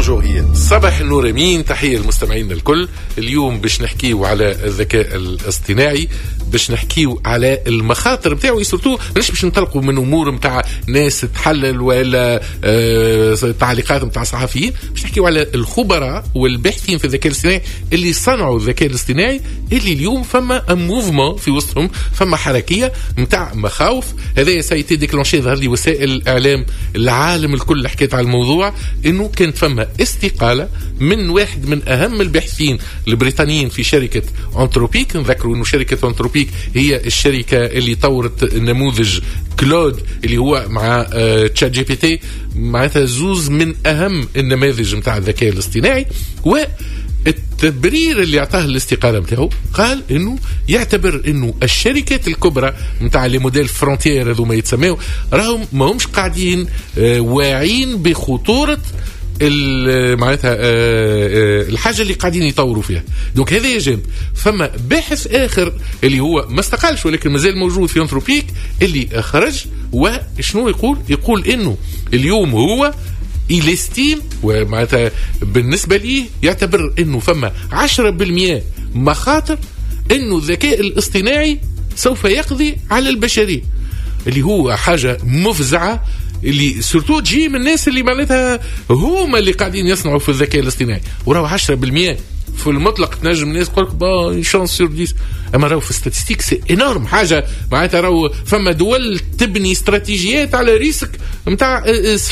بونجور هي. صباح النور امين، تحيه للمستمعين الكل. اليوم باش نحكيو على الذكاء الاصطناعي، باش نحكيو على المخاطر بتاعه، سورتو مش باش نطلقوا من امور نتاع ناس تحلل ولا تعليقات نتاع صحفيين، باش نحكيو على الخبراء والباحثين في الذكاء الاصطناعي اللي صنعوا الذكاء الاصطناعي، اللي اليوم فما موفمون في وسطهم، فما حركيه نتاع مخاوف. هذا سايتي ديكلونشي، ظهر لي وسائل الاعلام العالم الكل حكيت على الموضوع، انه كانت فما استقاله من واحد من اهم الباحثين البريطانيين في شركه انتروبيك. نذكروا انه شركه انتروبيك هي الشركه اللي طورت النموذج كلود اللي هو مع تشات جي بي تي، معناتها زوز من اهم النماذج نتاع الذكاء الاصطناعي. التبرير اللي اعطاه الاستقاله نتاعو قال انه يعتبر انه الشركات الكبرى نتاع لي موديل فرونتيير هذو ما يتسموا راهم ما همش قاعدين واعيين بخطوره معناتها الحاجه اللي قاعدين يطوروا فيها. دونك هذا جانب. فما باحث اخر اللي هو ما استقالش ولكن مازال موجود في انتروبيك اللي خرج، وشنو يقول انه اليوم هو يستيم، ومعناتها بالنسبه ليه يعتبر انه فما 10% مخاطر انه الذكاء الاصطناعي سوف يقضي على البشريه، اللي هو حاجه مفزعه، اللي سورتو تجي من الناس اللي معناتها هما اللي قاعدين يصنعوا في الذكاء الاصطناعي. وراو 10% في المطلق تنجم الناس تقول لك شانس سور 10، اما راهو في ستاتستيك سي انورم حاجه. معناتها راهو فما دول تبني استراتيجيات على ريسك نتاع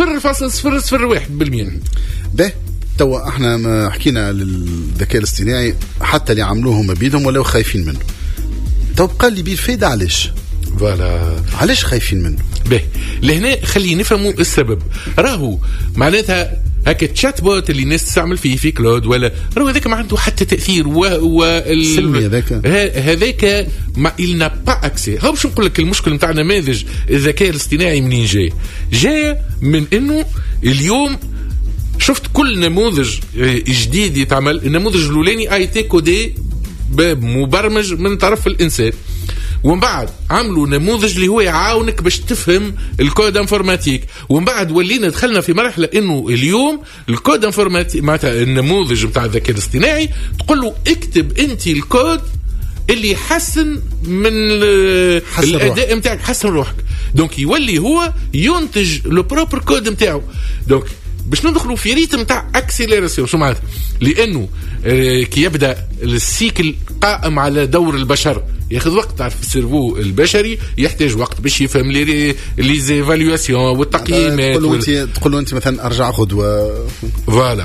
0.001%. به توا احنا حكينا على الذكاء الاصطناعي، حتى اللي عملوهم بيدهم ولا خايفين منه. تو بقى اللي بالفايده علاش؟ فوالا علاش خايفين منه؟ به لهنا خلي نفهموا السبب. راهو معناتها هكا تشات بوت اللي الناس تستعمل فيه في كلود ولا راهو هذاك ما عنده حتى تاثير، سلمي هذاك ما إلنا با اكسي. هاو باش نقول لك المشكل نتاع نماذج الذكاء الاصطناعي منين جاي من انه اليوم شفت كل نموذج جديد يتعمل، النموذج الاولاني اي تي كودي مبرمج من طرف الانسان، ومن بعد عملوا نموذج اللي هو يعاونك باش تفهم الكود انفورماتيك، ومن بعد ولينا دخلنا في مرحله انه اليوم الكود انفورماتيك معناتها النموذج نتاع الذكاء الاصطناعي تقول له اكتب انت الكود اللي يحسن من الاداء نتاعك، حسن روحك. دونك يولي هو ينتج لو بروبر كود نتاعو. دونك باش ندخلوا في ريتم تاع اكسيليراسيون. شو معناتها؟ لانه كي يبدا السيكل قائم على دور البشر ياخذ وقت. تعرف السيرفو البشري يحتاج وقت باش يفهم لي زيفاليواسيون والتقييمات. تقول له انت مثلا ارجع غدوه فوالا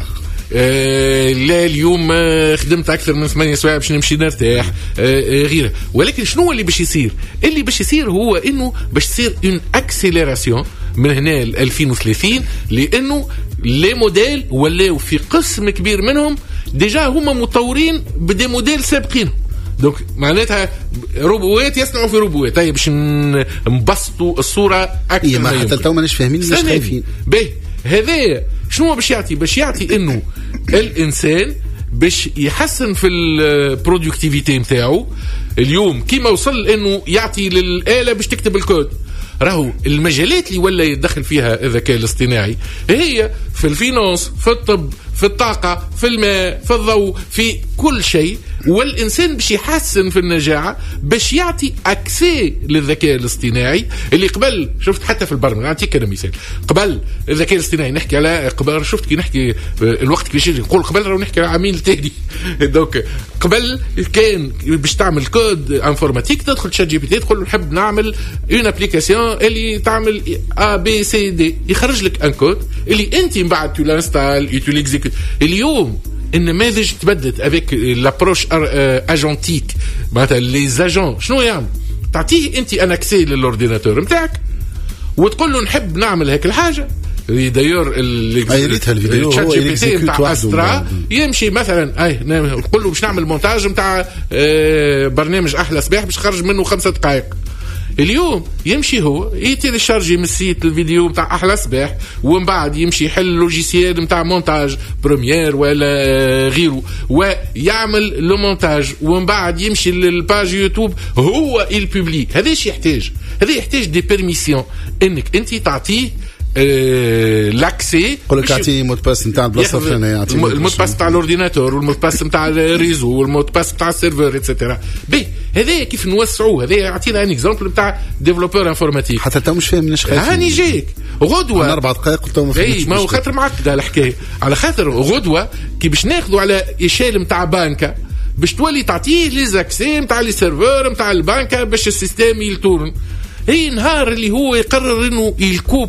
لا اليوم خدمت اكثر من 8 سوايع باش نمشي نرتاح غيره. ولكن شنو اللي باش يصير؟ اللي باش يصير هو انه باش تصير اون اكسيليراسيون من هنا ل 2030، لانه لي موديل ولاو في قسم كبير منهم ديجا هما مطورين بدي موديل سابقين. دونك معناتها روبوات يصنعوا في روبوات. طيب باش نبسطوا الصوره اكثر ما حتى تو ماناش فاهمين ليش خايفين. باهي هذا شنو باش يعطي؟ باش يعطي انه الانسان باش يحسن في البرودكتيفيتي نتاعو. اليوم كيما وصل انه يعطي للآلة باش تكتب الكود، راهو المجالات اللي ولا يدخل فيها الذكاء الاصطناعي هي في الفينانس، في الطب، في الطاقة، في الماء، في الضوء، في كل شيء. والإنسان باش يحسن في النجاعة باش يعطي أكسي للذكاء الاصطناعي اللي قبل شفت حتى في البرمجة. أعطيك أنا مثال. قبل الذكاء الاصطناعي نحكي على قبل، شفت كي نحكي الوقت كيفاش نقول قبل راهو نحكي على عميل تاني. دوك قبل كان باش تعمل كود انفورماتيك تدخل تشات جي بي تي تقول له نحب نعمل اون ابليكاسيون اللي تعمل A B C D، يخرج لك ان كود اللي انت من بعد تو لانستال تو ليكزيكوت. اليوم النماذج تبدلت افيك لابروش اجونتيك. معناتها لي زاجون شنو يعمل؟ تعطيه انت ان اكسي للاورديناتور نتاعك وتقول له نحب نعمل هيك الحاجه. دايور الشات جي بي تي نتاع استرا يمشي مثلا نقول له باش نعمل مونتاج نتاع برنامج احلى صباح باش خرج منه 5 دقائق. اليوم يمشي هو يتيليشارجي من السيت الفيديو نتاع احلى صباح، ومن بعد يمشي يحل لوجيسيال نتاع مونتاج بريمير ولا غيره ويعمل لو مونتاج، ومن بعد يمشي للباج يوتيوب هو البوبليك. هذا ايش يحتاج؟ هذا يحتاج دي بيرميسيون انك انت تعطيه لاكسي يقول لك اعطيني مود باس نتاع البلاصه الفلانيه، المود باس نتاع الاورديناتور والمود باس نتاع الريزو والمود باس نتاع السيرفر اتسيتيرا. بي هذا كيف نوسعوه، هذا يعطينا ان اكزامبل نتاع ديفلوبور انفورماتيك. حتى تو مش فاهم مناش خايف. هاني جيك غدوه 4 دقائق قلت ما فهمتش. ما هو خاطر معقده الحكايه، على خاطر غدوه كي باش ناخذوا على ايشيل نتاع بانكا باش تولي تعطيه لي زاكسي نتاع لي سيرفور نتاع البانكا باش السيستم يلتورن. هي نهار اللي هو يقرر انه يكوب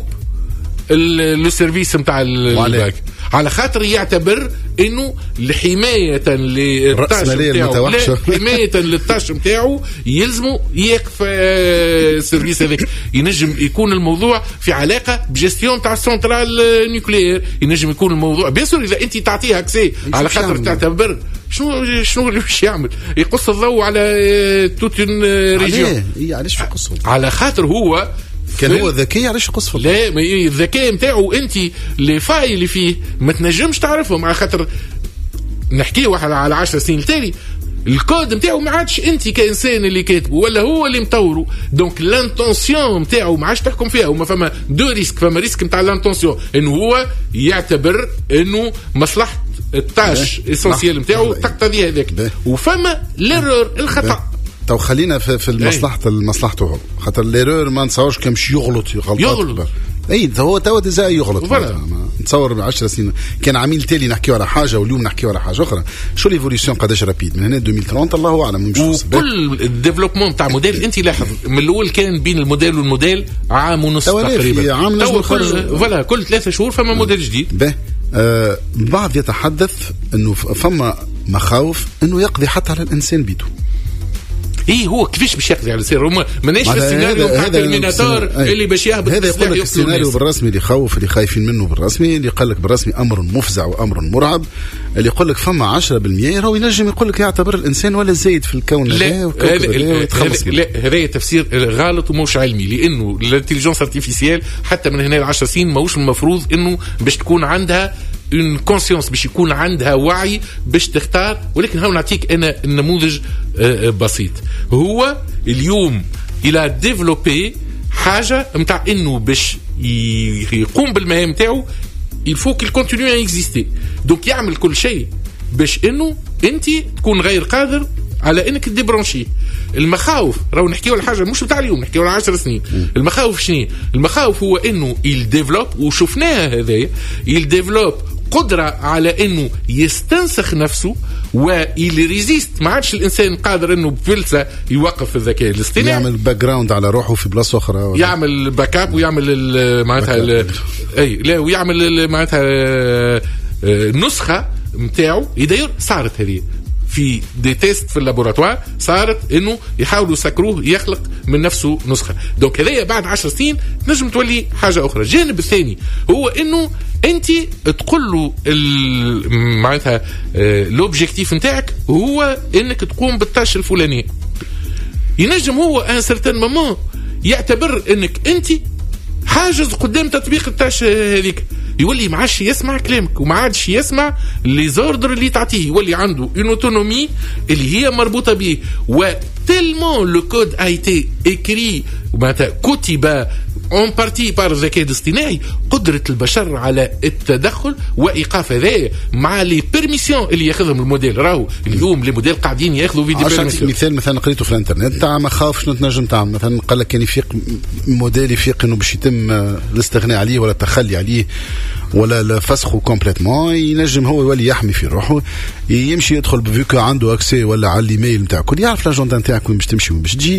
لو سيرفيس نتاع البنك على خاطر يعتبر انه لحمايه للطاش نتاعو، حمايه للطاش نتاعو يلزموا يقف السيرفيس هذاك. ينجم يكون الموضوع في علاقه بجستيون تاع السنترال نيوكليير، ينجم يكون الموضوع بيان سور اذا انت تعطيها اكسي على خاطر تعتبر شنو اللي باش يعمل، يقص الضوء على توتن ريجيون. علاش يقص؟ على خاطر هو كان هو ذكي علاش يقص؟ لا الذكاء نتاعو انت لي فاي اللي فيه ما تنجمش تعرفهم، على خاطر نحكي واحد على 10 سنين تالي الكود نتاعو ما عادش انت كانسان اللي كاتبه ولا هو اللي مطوره. دونك لانتونسيون نتاعو ما عادش تحكم فيها. وما فما دو ريسك، فما ريسك نتاع لانتونسيون انه هو يعتبر انه مصلحه التاش اسونسيال نتاعو تقتضي هذاك، وفما ليرور الخطا. تو خلينا في المصلحته هو، خاطر ليرور ما نتصورش كان مش يغلط. اي هو تو ديزا يغلط. نتصور 10 سنين كان عميل تالي نحكيو على حاجه واليوم نحكيو على حاجه اخرى. شو ليفوليسيون قداش رابيد من هنا 2030 الله اعلم. وكل الديفلوبمون تاع موديل انت لاحظ من الاول كان بين الموديل والموديل عام ونص تقريبا. فوالا كل 3 شهور فما موديل جديد. البعض يتحدث انه فما مخاوف انه يقضي حتى على الانسان بيده. ايه هو كيفاش باش يقضي على السير؟ هما ماناش في السيناريو تاع الترميناتور اللي باش يهبط. هذا يقول لك السيناريو بالرسمي اللي يخوف، اللي خايفين منه بالرسمي، اللي قال لك بالرسمي امر مفزع وامر مرعب، اللي يقول لك فما 10% راهو ينجم يقول لك يعتبر الانسان ولا زايد في الكون. لا هذا تفسير غلط ومش علمي، لانه الانتليجنس ارتيفيسيال حتى من هنا ل 10 سنين ماهوش المفروض انه باش تكون عندها اون كونسيونس، باش يكون عندها وعي باش تختار. ولكن هاو نعطيك انا النموذج بسيط. هو اليوم الى ديفلوبي حاجه نتاع انه باش يقوم بالمهام نتاعو الفو كيل كونتينيو اكزيستي. دونك يعمل كل شيء باش انه انت تكون غير قادر على انك تديبرونشي. المخاوف راهو نحكيو على حاجه مش بتاع اليوم، نحكيو على 10 سنين. المخاوف شنو؟ المخاوف هو انه يديفلوب، وشفناها هذايا، يديفلوب قدره على انه يستنسخ نفسه ويلي ريزيست. ما عادش الانسان قادر انه بفلسه يوقف الذكاء الاصطناعي، يعمل باك جراوند على روحه في بلاصه اخرى، يعمل باك اب ويعمل معناتها اي لا ويعمل معناتها نسخه نتاعو. يدير صارت هذه في دي تيست في اللابوراتوار، صارت انه يحاولوا يسكروه يخلق من نفسه نسخه. دونك هذايا بعد 10 سنين نجم تولي حاجه اخرى. الجانب الثاني هو انه انت تقول له معناتها لوبجيكتيف نتاعك هو انك تقوم بالتاش الفلانيه. ينجم هو ان سيرتان مومون يعتبر انك انت حاجز قدام تطبيق التاش هذيك، يولي ما عادش يسمع كلامك وما عادش يسمع لي زوردر اللي تعطيه، يولي عنده اون اوتونومي اللي هي مربوطه به. وتلمون لو كود ايتي اكري معناتها كتب اون بارتي بار الذكاء الاصطناعي، قدره البشر على التدخل وايقاف هذايا مع لي بيرميسيون اللي ياخذهم الموديل. راهو اليوم لي موديل قاعدين ياخذوا فيديو بيرميسيون. مثلا قريته في الانترنت تاع مخاوف شنو تنجم تعمل. مثلا قال لك كان يفيق موديل يفيق انه باش يتم الاستغناء عليه ولا التخلي عليه ولا فسخه كومبليتمون، ينجم هو يولي يحمي في روحه، يمشي يدخل بفيكو عنده اكسي ولا على الايميل نتاعك، يعرف لاجوندا نتاعك وين باش تمشي وين باش تجي،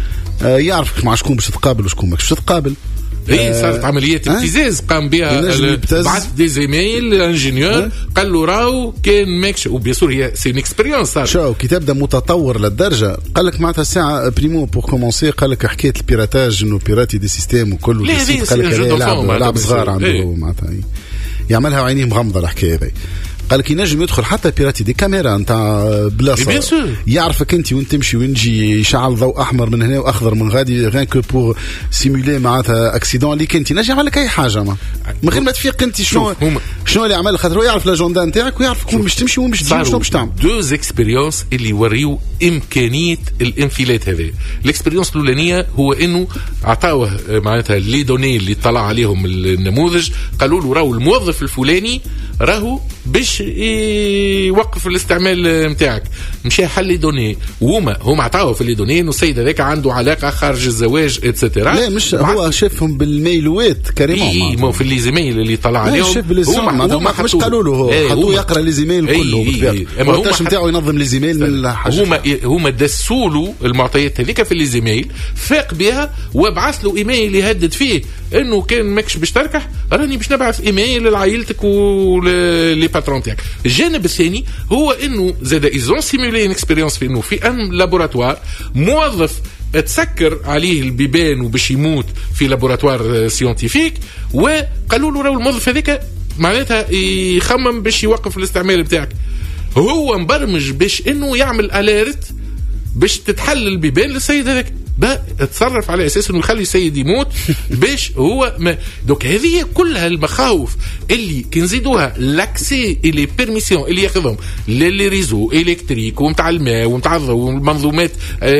يعرف مع شكون باش تتقابل وشكون ماكش تتقابل. صارت عمليات ابتزاز قام بها، بعث دي زيميل انجينيور قال له راهو كان ماكش. وبيسور هي سي اون اكسبيريونس صار. شو كي تبدا متطور للدرجه قال لك معناتها ساعه بريمو بور كومونسي، قال لك حكايه البيراتاج انه بيراتي دي سيستيم وكل قال لك لعب صغار عنده معناتها يعملها وعينيه مغمضه الحكايه هذه. قال لك ينجم يدخل حتى بيراتي دي كاميرا نتاع بلاصه يعرفك انت وين تمشي وين تجي، يشعل ضوء احمر من هنا واخضر من غادي غير كو بور سيمولي معناتها اكسيدون اللي كنت ينجم يعمل لك اي حاجه من غير ما تفيق انت شنو شنو اللي عمل خاطر هو يعرف لاجوندا نتاعك ويعرف وين باش تمشي وين باش تجي شنو باش تعمل. دوز اكسبيريونس اللي يوريو امكانيه الانفلات هذا. الاكسبيريونس الاولانيه هو انه عطاوه معناتها لي دوني اللي طلع عليهم النموذج، قالوا له راهو الموظف الفلاني راهو باش يوقف الاستعمال نتاعك، مشى حل لي دوني وهما عطاوه في لي دوني انه السيد هذاك عنده علاقه خارج الزواج اتسيتيرا. لا مش هو شافهم بالميلوات كريمون. ما في لي زيميل اللي طلع عليهم هما مش قالوا له حطوا يقرا لي زيميل كله. التاش نتاعو ينظم لي زيميل من الحاجه. هما دسوا له المعطيات هذيك في لي زيميل، فاق بها وبعث له ايميل يهدد فيه انه كان ماكش باش تركح راني باش نبعث ايميل لعائلتك ولي باترون تاعك. الجانب الثاني هو انه زاد ايزون سيمولي ان اكسبيريونس في انه في ان لابوراتوار موظف تسكر عليه البيبان وباش يموت في لابوراتوار سيونتيفيك، وقالوا له راهو الموظف هذاك معناتها يخمم باش يوقف الاستعمال بتاعك. هو مبرمج باش انه يعمل اليرت باش تتحل البيبان للسيد هذاك، تصرف على اساس انه يخلي السيد يموت باش هو ما. دوك هذه كلها المخاوف اللي كنزيدوها لاكسي اللي بيرميسيون اللي ياخذهم للي ريزو الكتريك ومتاع الماء ومتاع الضوء والمنظومات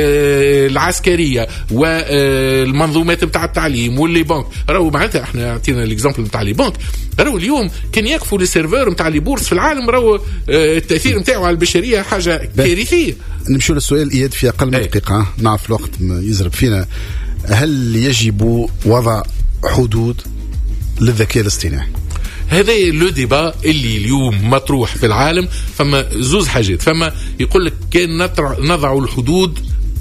العسكريه والمنظومات بتاع التعليم واللي بنك. راهو معناتها احنا عطينا الاكزامبل بتاع لي بنك، راهو اليوم كان يكفوا لي سيرفر بتاع لي بورس في العالم، راهو التاثير نتاعو على البشريه حاجه كارثيه. نمشيو للسؤال اياد في اقل من دقيقه، نعرف الوقت يزرب فينا. هل يجب وضع حدود للذكاء الاصطناعي؟ هذا لو ديبا اللي اليوم مطروح في العالم. فما زوز حاجات، فما يقول لك كان نضع الحدود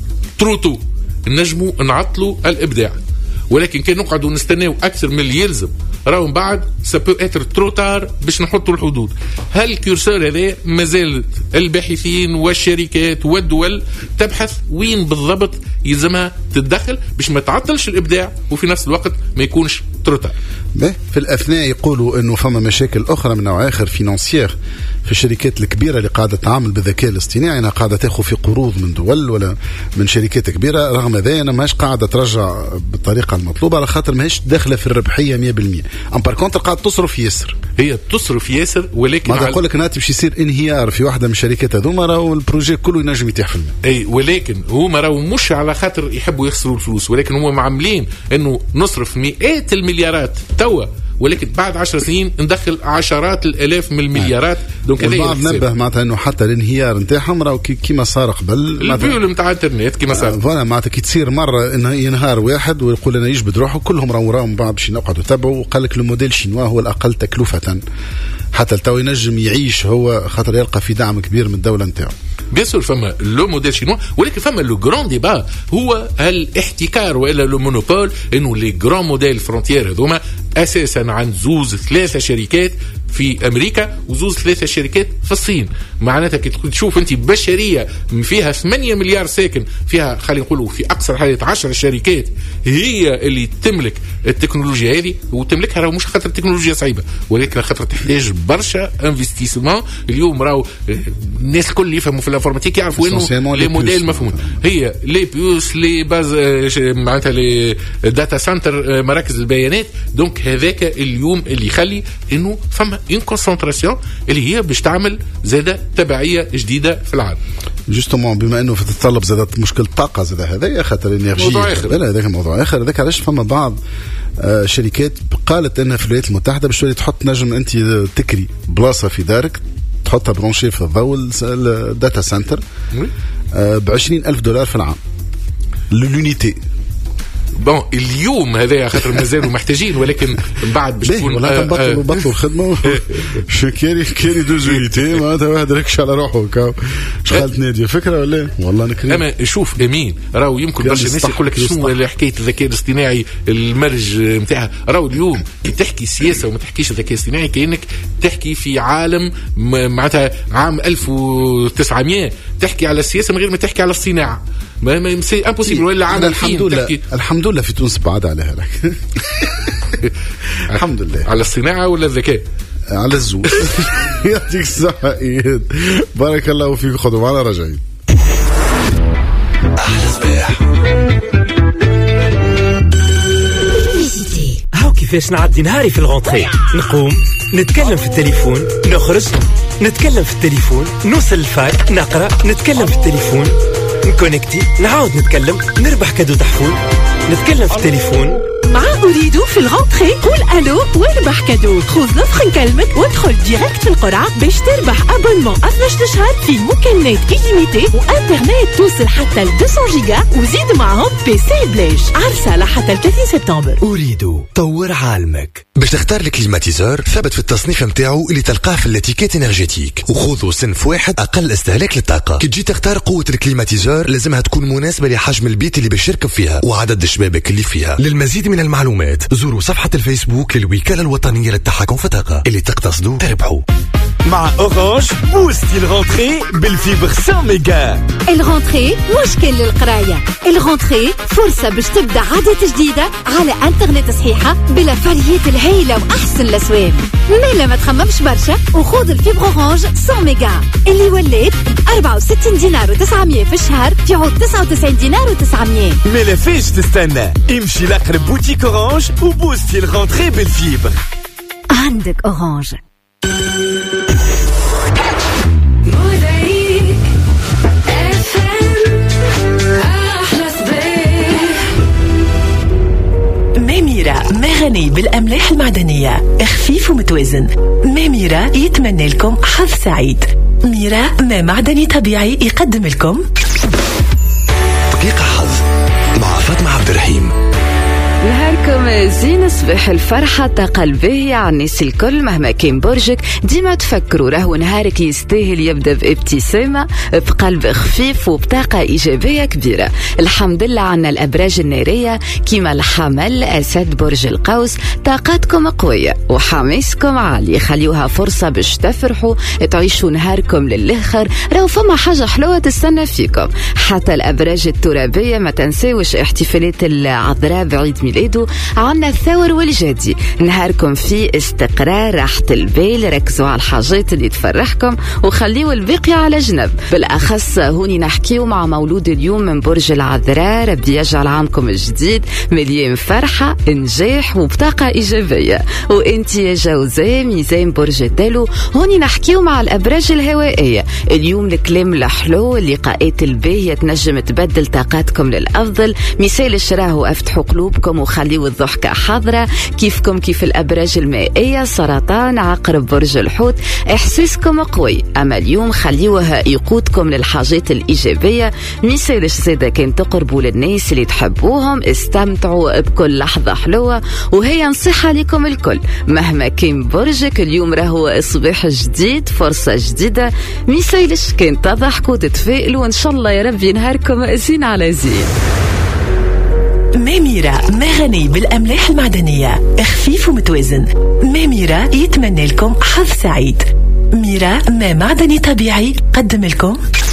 تروتو نجموا نعطلوا الابداع، ولكن كان نقعدوا نستناو اكثر من اللي يلزم راهم بعد سابو اتر تروتار باش نحطوا الحدود. هل الكورسور هذا مازال الباحثين والشركات والدول تبحث وين بالضبط يلزمها تتدخل باش ما تعطلش الابداع وفي نفس الوقت ما يكونش تروتار. في الاثناء يقولوا انه فما مشاكل اخرى من نوع اخر فينانسيير في الشركات الكبيره اللي قاعده تعامل بالذكاء الاصطناعي، انها قاعده تاخذ في قروض من دول ولا من شركات كبيره، رغم ذلك انا ماهيش قاعده ترجع بالطريقه المطلوبه على خاطر ماهيش داخله في الربحيه 100%. ام بار كونتر قاعده تصرف ياسر، هي تصرف ياسر، ولكن ما نقول لك ناتي باش يصير انهيار في واحده من الشركات هذوما، راهو البروجي كله ينجم يتيح في الماء. اي ولكن هما راهو مش على خاطر يحبوا يخسروا الفلوس، ولكن هما معاملين انه نصرف مئات المليارات توا، ولكن بعد 10 سنين ندخل عشرات الالاف من المليارات. دونك البعض نبه معناتها انه حتى الانهيار نتاعهم راهو كيما صار قبل البيول نتاع الانترنت كيما صار فوالا، معناتها كي تصير مره انه ينهار واحد ويقول انا يجبد روحه كلهم راهم بعد باش يقعدوا يتبعوا. وقال لك الموديل الشينوا هو الاقل تكلفه، حتى التو ينجم يعيش هو خاطر يلقى في دعم كبير من الدوله نتاعو. بيان سور فما لو موديل شينوا، ولكن فما لو غران ديبا هو الاحتكار والا لو مونوبول، انه لي غران موديل فرونتيير هذوما اساسا عند زوز 3 شركات في امريكا وزوز 3 شركات في الصين. معناتها كي تشوف انت بشريه فيها 8 مليار ساكن، فيها خلينا نقولوا في اقصى الحالات 10 شركات هي اللي تملك التكنولوجيا هذه، وتملكها راهو مش خاطر التكنولوجيا صعيبه، ولكن خاطر تحتاج برشا انفستيسمون. اليوم راهو الناس الكل يفهموا في الانفورماتيك يعرفوا انه لي موديل مفهوم، هي لي بيوس لي باز معناتها لي داتا سنتر مراكز البيانات. دونك هذاك اليوم اللي يخلي انه فما ان كونسنتراسيون اللي هي باش تعمل زاده تبعيه جديده في العالم. جوستومون بما انه تتطلب زاده مشكل الطاقه زاده هذايا خاطر الانرجي، لا هذاك موضوع اخر. هذاك علاش فما بعض شركات قالت انها في الولايات المتحده باش تحط نجم انت تكري بلاصه في دارك تحطها برونشي في الضوء الداتا سنتر $20,000 في العام للونيتي. بون اليوم هذا خاطر مازالوا محتاجين، ولكن من بعد باش تكون بطلوا الخدمه كاري دوز يونيتي معناتها واحد ركش على روحه شغلت ناديه فكره ولا والله نكري. اما شوف امين راهو يمكن برشا الناس يقول لك شنو حكايه الذكاء الاصطناعي المرج نتاعها. راهو اليوم كي تحكي سياسه وما تحكيش الذكاء الاصطناعي كانك تحكي في عالم معناتها عام 1900 تحكي على السياسه من غير ما تحكي على الصناعه. ما سي امبوسيبل. ولا عام الحمد لله في تونس بعد عليها لك الحمد لله على الصناعه ولا الذكاء على الزوج. يعطيك الصحه اياد، بارك الله فيك. خذوا معنا راجعين. هاو كيفاش نعدي نهاري في الغونتري، نقوم نتكلم في التليفون، نخرج نتكلم في التليفون، نوصل الفاك، نقرأ نتكلم في التليفون، نكونكتي نعاود نتكلم، نربح كادو تحفون، نتكلم في التليفون. مع أريد في الغونتري قول ألو واربح كادو. خذ نفخ نكلمك وادخل ديريكت في القرعة باش تربح أبونمون 12 شهر في مكالمات إليميتي وإنترنت توصل حتى ل 200 جيجا وزيد معهم بي سي بلاش. عرسة لحتى ل 30 سبتمبر. أريد طور عالمك. باش تختار الكليماتيزور ثبت في التصنيف متاعو اللي تلقاه في الاتيكيت انرجيتيك وخذوا صنف واحد أقل استهلاك للطاقة. كي تجي تختار قوة الكليماتيزور لازمها تكون مناسبة لحجم البيت اللي باش يركب فيها وعدد الشبابك اللي فيها. للمزيد من المعلومات زوروا صفحة الفيسبوك للوكالة الوطنية للتحكم في الطاقة. اللي تقتصدوا تربحوا. مع أورانج بوستي الغونتري بالفيبر 100 ميجا. الغونتري مش كل القراية، الغونتري فرصة باش تبدأ عادة جديدة على انترنت صحيحة بلا فريات الهيلة وأحسن الأسواق. مالا ما تخممش برشا وخذ الفيبر أورانج 100 ميجا اللي ولات 64 دينار و900 في الشهر في عود 99 دينار و900. مالا فيش تستنى، امشي لأقرب بوتيك أورانج وبوستي الغونتري بالفيبر. عندك أورانج. ميرا ما غني بالأملاح المعدنية، خفيف ومتوازن. ميرا يتمنى لكم حظ سعيد. ميرا ما معدني طبيعي يقدم لكم دقيقة حظ مع فاطمة عبد الرحيم. نهاركم زين صباح الفرحة تقلبه على الناس الكل مهما كان برجك. ديما تفكروا راهو نهارك يستاهل يبدأ بابتسامة بقلب خفيف وبطاقة إيجابية كبيرة. الحمد لله عنا الأبراج النارية كيما الحمل أسد برج القوس طاقتكم قوية وحماسكم عالي. خليوها فرصة باش تفرحوا تعيشوا نهاركم للآخر. راهو فما حاجة حلوة تستنى فيكم. حتى الأبراج الترابية ما تنساوش احتفالات العذراء بعيد ميلاده. عنا الثور والجدي نهاركم فيه استقرار راحة البال. ركزوا على الحاجات اللي تفرحكم وخليوا الباقي على جنب. بالأخص هوني نحكيو مع مولود اليوم من برج العذراء. ربي يجعل عامكم الجديد مليان فرحة نجاح وبطاقة إيجابية. وانتي يا جوزاء ميزان برج الدلو هوني نحكيو مع الأبراج الهوائية. اليوم الكلام الحلو اللقاءات الباهية تنجم تبدل طاقاتكم للأفضل. مثال الشراهو افتحوا قلوبكم وخليوا الضحكة حاضرة كيفكم كيف الأبراج المائية. سرطان عقرب برج الحوت إحساسكم قوي. أما اليوم خليوها يقودكم للحاجات الإيجابية. مثال زادة كان تقربوا للناس اللي تحبوهم استمتعوا بكل لحظة حلوة. وهي نصيحة لكم الكل مهما كان برجك اليوم راهو صباح جديد فرصة جديدة. مثالش كان تضحكوا تتفائلوا وإن شاء الله يا ربي نهاركم زين على زين. ميرا ما غني بالأملاح المعدنية، خفيف ومتوازن. ميرا يتمنى لكم حظ سعيد. ميرا ما معدني طبيعي قدم لكم